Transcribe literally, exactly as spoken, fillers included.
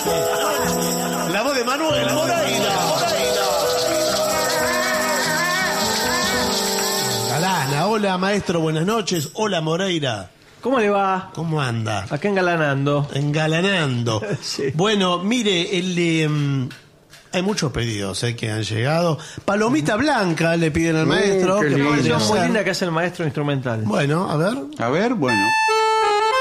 La voz de Manuel, la voz de Galana. Hola, maestro, buenas noches. Hola, Moreira. ¿Cómo le va? ¿Cómo anda? Acá engalanando. Engalanando. Sí. Bueno, mire, el, eh, hay muchos pedidos eh, que han llegado. Palomita blanca le piden al Uh, maestro. qué que lindo. puede Canción muy ser. linda que hace el maestro instrumental. Bueno, a ver. A ver, bueno.